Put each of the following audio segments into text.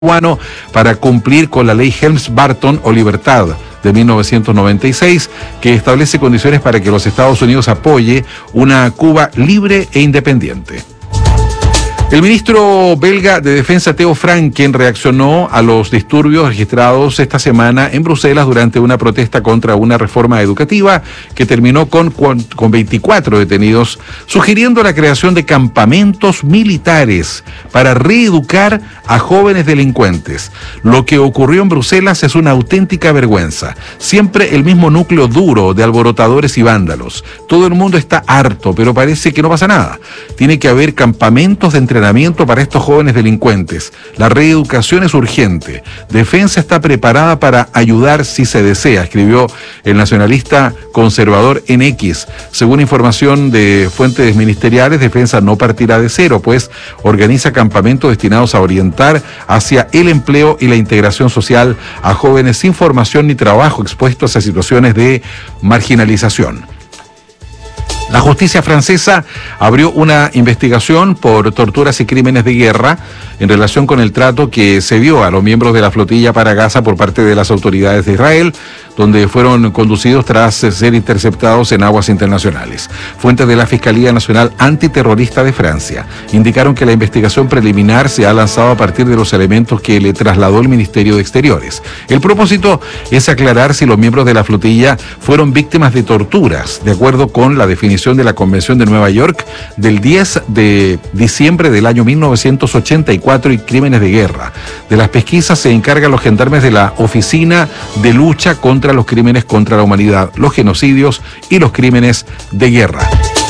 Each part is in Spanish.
peruano para cumplir con la ley Helms-Burton o Libertad de 1996, que establece condiciones para que los Estados Unidos apoye una Cuba libre e independiente. El ministro belga de Defensa, Theo Franken, reaccionó a los disturbios registrados esta semana en Bruselas durante una protesta contra una reforma educativa que terminó con 24 detenidos, sugiriendo la creación de campamentos militares para reeducar a jóvenes delincuentes. Lo que ocurrió en Bruselas es una auténtica vergüenza. Siempre el mismo núcleo duro de alborotadores y vándalos. Todo el mundo está harto, pero parece que no pasa nada. Tiene que haber campamentos de entrenamiento para estos jóvenes delincuentes. La reeducación es urgente. Defensa está preparada para ayudar si se desea, escribió el nacionalista conservador en X. Según información de fuentes ministeriales, Defensa no partirá de cero, pues organiza campamentos destinados a orientar hacia el empleo y la integración social a jóvenes sin formación ni trabajo expuestos a situaciones de marginalización. La justicia francesa abrió una investigación por torturas y crímenes de guerra en relación con el trato que se dio a los miembros de la flotilla para Gaza por parte de las autoridades de Israel, donde fueron conducidos tras ser interceptados en aguas internacionales. Fuentes de la Fiscalía Nacional Antiterrorista de Francia indicaron que la investigación preliminar se ha lanzado a partir de los elementos que le trasladó el Ministerio de Exteriores. El propósito es aclarar si los miembros de la flotilla fueron víctimas de torturas, de acuerdo con la definición de la Convención de Nueva York del 10 de diciembre del año 1984 y crímenes de guerra. De las pesquisas se encargan los gendarmes de la Oficina de Lucha contra los Crímenes contra la Humanidad, los genocidios y los crímenes de guerra.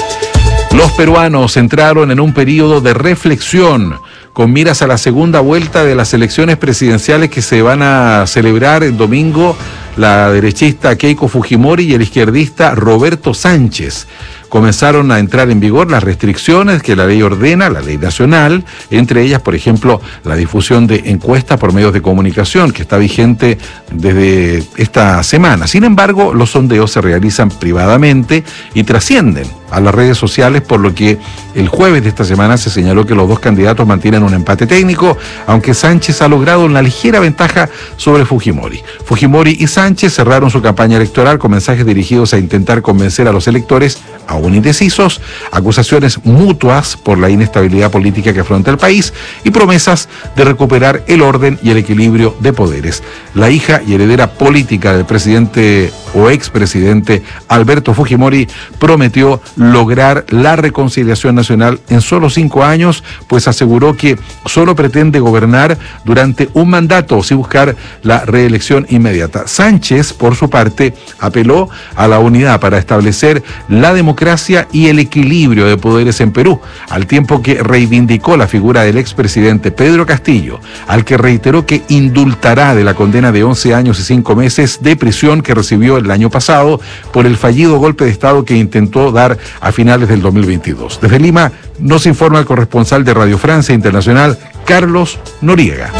Los peruanos entraron en un periodo de reflexión con miras a la segunda vuelta de las elecciones presidenciales que se van a celebrar el domingo. La derechista Keiko Fujimori y el izquierdista Roberto Sánchez. Comenzaron a entrar en vigor las restricciones que la ley ordena, la ley nacional, entre ellas, por ejemplo, la difusión de encuestas por medios de comunicación, que está vigente desde esta semana. Sin embargo, los sondeos se realizan privadamente y trascienden a las redes sociales, por lo que el jueves de esta semana se señaló que los dos candidatos mantienen un empate técnico, aunque Sánchez ha logrado una ligera ventaja sobre Fujimori. Fujimori y Sánchez cerraron su campaña electoral con mensajes dirigidos a intentar convencer a los electores, aún indecisos, acusaciones mutuas por la inestabilidad política que afronta el país y promesas de recuperar el orden y el equilibrio de poderes. La hija y heredera política del presidente o expresidente Alberto Fujimori prometió lograr la reconciliación nacional en solo 5 años, pues aseguró que solo pretende gobernar durante un mandato sin buscar la reelección inmediata. Sánchez, por su parte, apeló a la unidad para establecer la democracia y el equilibrio de poderes en Perú, al tiempo que reivindicó la figura del expresidente Pedro Castillo, al que reiteró que indultará de la condena de 11 años y 5 meses de prisión que recibió el año pasado por el fallido golpe de Estado que intentó dar a finales del 2022. Desde Lima nos informa el corresponsal de Radio Francia Internacional, Carlos Noriega.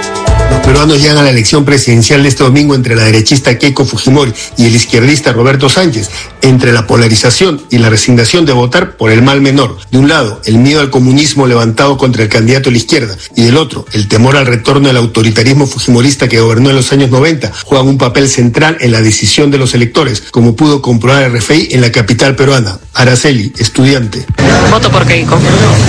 Los peruanos llegan a la elección presidencial de este domingo entre la derechista Keiko Fujimori y el izquierdista Roberto Sánchez, entre la polarización y la resignación de votar por el mal menor. De un lado, el miedo al comunismo levantado contra el candidato de la izquierda, y del otro, el temor al retorno del autoritarismo fujimorista que gobernó en los años 90, juegan un papel central en la decisión de los electores, como pudo comprobar el RFI en la capital peruana. Araceli, estudiante. Voto por Keiko,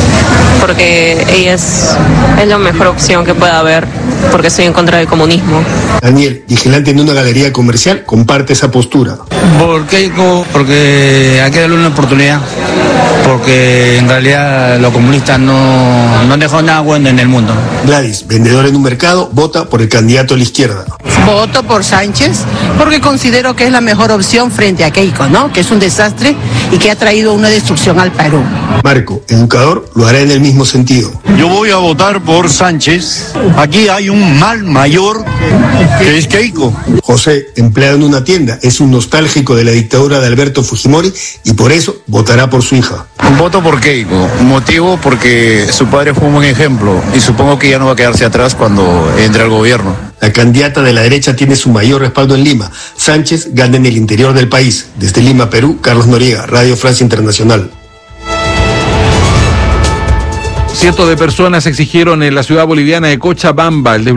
porque ella es la mejor opción que pueda haber, porque estoy en contra del comunismo. Daniel, vigilante en una galería comercial, comparte esa postura. Por Keiko, porque hay que darle una oportunidad, porque en realidad los comunistas no han dejado nada bueno en el mundo. Gladys, vendedora en un mercado, vota por el candidato de la izquierda. Voto por Sánchez porque considero que es la mejor opción frente a Keiko, ¿no? Que es un desastre y que ha traído una destrucción al Perú. Marco, educador, lo hará en el mismo sentido. Yo voy a votar por Sánchez. Aquí hay un mal mayor que es Keiko. José, empleado en una tienda, es un nostálgico de la dictadura de Alberto Fujimori y por eso votará por su hija. Voto por Keiko, motivo porque su padre fue un buen ejemplo y supongo que ya no va a quedarse atrás cuando entre al gobierno. La candidata de la derecha tiene su mayor respaldo en Lima. Sánchez gana en el interior del país. Desde Lima, Perú, Carlos Noriega, Radio Francia Internacional. Cientos de personas exigieron en la ciudad boliviana de Cochabamba el